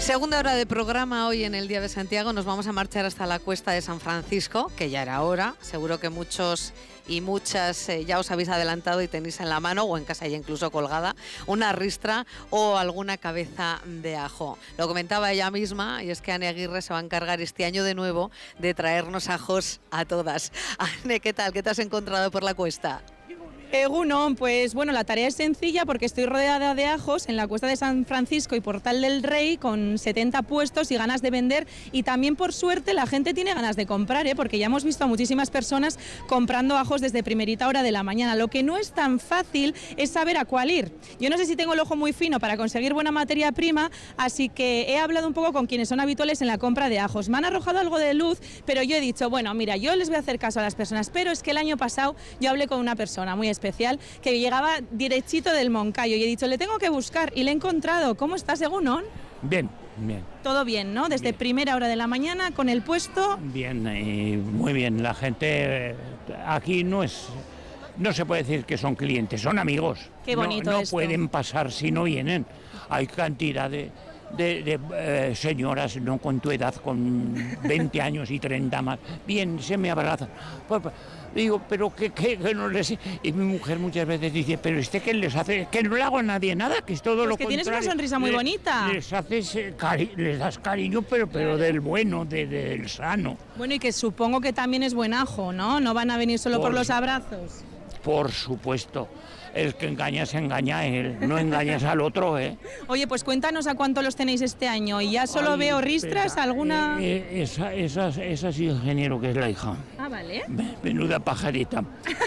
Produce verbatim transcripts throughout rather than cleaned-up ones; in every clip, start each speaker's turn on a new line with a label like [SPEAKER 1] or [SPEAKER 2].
[SPEAKER 1] Segunda hora de programa hoy en el Día de Santiago. Nos vamos a marchar hasta la Cuesta de San Francisco, que ya era hora. Seguro que muchos y muchas eh, ya os habéis adelantado y tenéis en la mano o en casa ya incluso colgada una ristra o alguna cabeza de ajo. Lo comentaba ella misma, y es que Ane Aguirre se va a encargar este año de nuevo de traernos ajos a todas. Ane, ¿qué tal? ¿Qué te has encontrado por la cuesta?
[SPEAKER 2] Egunon, pues bueno, la tarea es sencilla porque estoy rodeada de ajos en la Cuesta de San Francisco y Portal del Rey con setenta puestos y ganas de vender, y también por suerte la gente tiene ganas de comprar, ¿eh? Porque ya hemos visto a muchísimas personas comprando ajos desde primerita hora de la mañana. Lo que no es tan fácil es saber a cuál ir. Yo no sé si tengo el ojo muy fino para conseguir buena materia prima, así que he hablado un poco con quienes son habituales en la compra de ajos. Me han arrojado algo de luz, pero yo he dicho, bueno, mira, yo les voy a hacer caso a las personas, pero es que el año pasado yo hablé con una persona muy especial especial que llegaba derechito del Moncayo y he dicho, le tengo que buscar y le he encontrado. ¿Cómo estás, Egunon?
[SPEAKER 3] Bien, bien.
[SPEAKER 2] Todo bien, ¿no? Desde
[SPEAKER 3] bien.
[SPEAKER 2] primera hora de la mañana con el puesto.
[SPEAKER 3] Bien, y muy bien. La gente aquí no es, no se puede decir que son clientes, son amigos.
[SPEAKER 2] Qué bonito
[SPEAKER 3] No, no
[SPEAKER 2] esto.
[SPEAKER 3] pueden pasar si no vienen. Hay cantidad de, de, de eh, señoras, no con tu edad, con veinte años y treinta más. Bien, se me abrazan. Pues, digo, pero que, que, que no les... Y mi mujer muchas veces dice, pero este que les hace, que no le hago a nadie nada, que es todo
[SPEAKER 2] Pues
[SPEAKER 3] lo
[SPEAKER 2] que
[SPEAKER 3] contrario.
[SPEAKER 2] tienes una sonrisa muy
[SPEAKER 3] Le-
[SPEAKER 2] bonita.
[SPEAKER 3] Les haces, eh, cari- les das cariño, pero, pero del bueno, de- del sano.
[SPEAKER 2] Bueno, y que supongo que también es buen ajo, ¿no? No van a venir solo por,
[SPEAKER 3] Por
[SPEAKER 2] los
[SPEAKER 3] su-
[SPEAKER 2] abrazos.
[SPEAKER 3] Por supuesto. El que engaña se engaña a él, no engañas al otro, ¿eh?
[SPEAKER 2] Oye, pues cuéntanos a cuánto los tenéis este año. Y ya solo
[SPEAKER 3] Ay,
[SPEAKER 2] veo ristras,
[SPEAKER 3] espera,
[SPEAKER 2] alguna...
[SPEAKER 3] eh, eh, esa, esa, esa es ingeniero, que es la hija.
[SPEAKER 2] Ah, vale.
[SPEAKER 3] Ve- Menuda pajarita.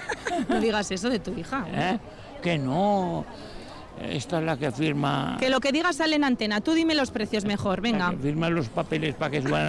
[SPEAKER 2] No digas eso de tu hija.
[SPEAKER 3] ¿Eh? Que no. Esta es la que firma.
[SPEAKER 2] Que lo que digas sale en antena. Tú dime los precios mejor,
[SPEAKER 3] la
[SPEAKER 2] venga.
[SPEAKER 3] que firma los papeles para que suban